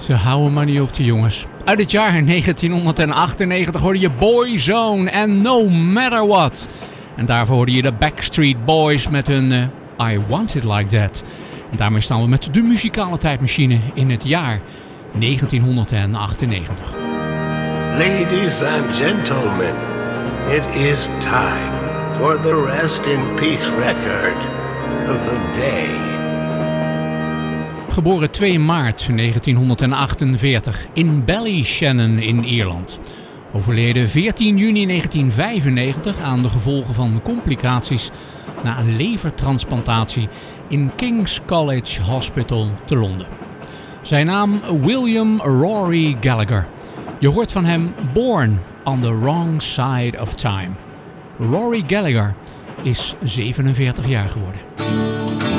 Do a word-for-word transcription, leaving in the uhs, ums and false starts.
Ze houden maar niet op, die jongens. Uit het jaar negentienhonderdachtennegentig hoorde je Boyzone en No Matter What. En daarvoor hoorde je de Backstreet Boys met hun uh, I Want It Like That. En daarmee staan we met de muzikale tijdmachine in het jaar negentienhonderdachtennegentig. Ladies and gentlemen, it is time for the Rest in Peace record of the day. Geboren twee maart negentienhonderdachtenveertig in Ballyshannon in Ierland. Overleden veertien juni negentienvijfennegentig aan de gevolgen van complicaties na een levertransplantatie in King's College Hospital te Londen. Zijn naam William Rory Gallagher. Je hoort van hem Born on the Wrong Side of Time. Rory Gallagher is zevenenveertig jaar geworden.